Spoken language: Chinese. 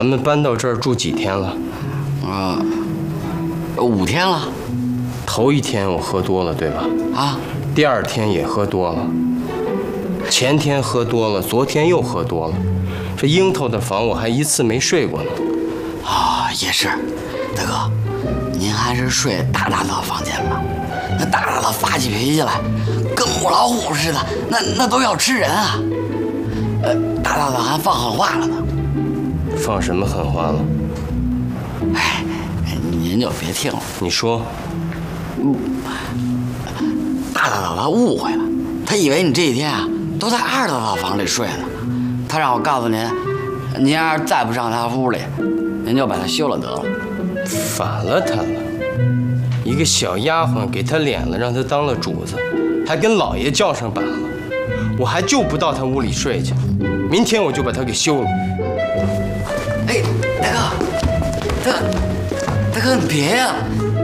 咱们搬到这儿住几天了 ？5天了。 头1天我喝多了，对吧？ 啊。 第2天也喝多了，前天喝多了，昨天又喝多了。这樱桃的房我还1次没睡过呢。 也是，大哥，您还是睡大大的房间吧。那大大的发起脾气来，跟母老虎似的，那都要吃人啊。大大的还放狠话了呢。 放什么狠话了？ 哎，您就别听了。 你说。 大大的他误会了，他以为你这几天啊都在二大的房里睡呢。他让我告诉您，您要是再不上他屋里，您就把他休了得了。 反了他了，一个小丫鬟给他脸了，让他当了主子，还跟老爷叫上板了，我还就不到他屋里睡去。明天我就把他给休了。 哎，大哥，你别呀，